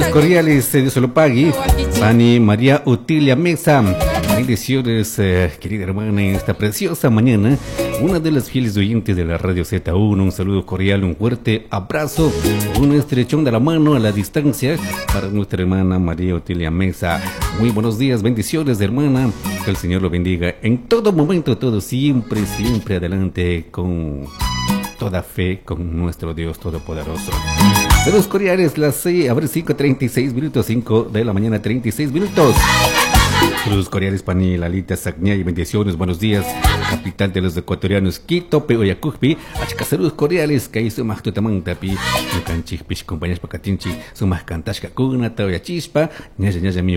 cordiales de Solopagui, Pani María Utilia Mesa. Bendiciones, querida hermana, en esta preciosa mañana. Una de las fieles oyentes de la Radio Z1. Un saludo cordial, un fuerte abrazo, un estrechón de la mano a la distancia para nuestra hermana María Utilia Mesa. Muy buenos días, bendiciones, hermana. Que el Señor lo bendiga en todo momento, todo siempre, siempre adelante con toda fe, con nuestro Dios Todopoderoso. De los cordiales, las 5:36 minutos, 5 de la mañana, 36 minutos. Saludos cordiales, Pani Lalita Sagnia y bendiciones, buenos días, capital de los ecuatorianos, Quito, Peoyacujpi, achca saludos cordiales, que ahí sumas tutamantapi, canchipis, compañeros pacatinchi, sumas cantashka cuna, taoya chispa, ñaya ñaya